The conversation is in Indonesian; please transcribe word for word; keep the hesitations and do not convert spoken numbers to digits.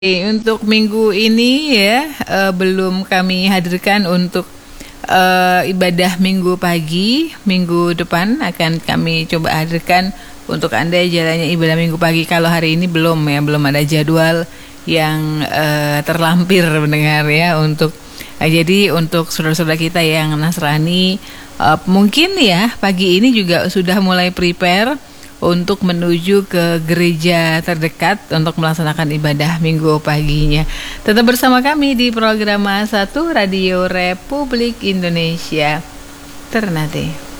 Oke, untuk minggu ini ya eh, belum kami hadirkan untuk eh, ibadah minggu pagi. Minggu depan akan kami coba hadirkan untuk Anda jalannya ibadah minggu pagi. Kalau hari ini belum ya, belum ada jadwal yang eh, terlampir mendengar ya untuk eh, jadi untuk saudara-saudara kita yang Nasrani eh, mungkin ya pagi ini juga sudah mulai prepare untuk menuju ke gereja terdekat untuk melaksanakan ibadah minggu paginya. Tetap bersama kami di program satu Radio Republik Indonesia Ternate.